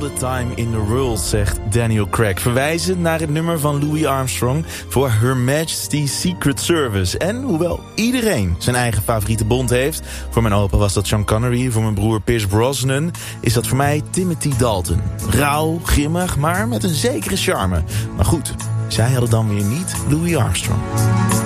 the time in the world, zegt Daniel Craig. Verwijzend naar het nummer van Louis Armstrong voor Her Majesty's Secret Service. En hoewel iedereen zijn eigen favoriete Bond heeft, voor mijn opa was dat Sean Connery, voor mijn broer Pierce Brosnan, is dat voor mij Timothy Dalton. Rauw, grimmig, maar met een zekere charme. Maar goed, zij hadden dan weer niet Louis Armstrong.